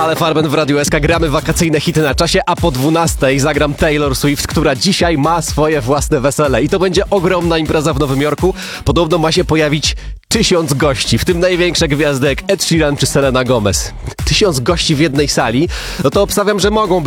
Ale Farben w Radiu SK, gramy wakacyjne hity na czasie, a po 12 zagram Taylor Swift, która dzisiaj ma swoje własne wesele i to będzie ogromna impreza w Nowym Jorku. Podobno ma się pojawić 1000 gości, w tym największe gwiazdy jak Ed Sheeran czy Selena Gomez. 1000 gości w jednej sali, no to obstawiam, że mogą być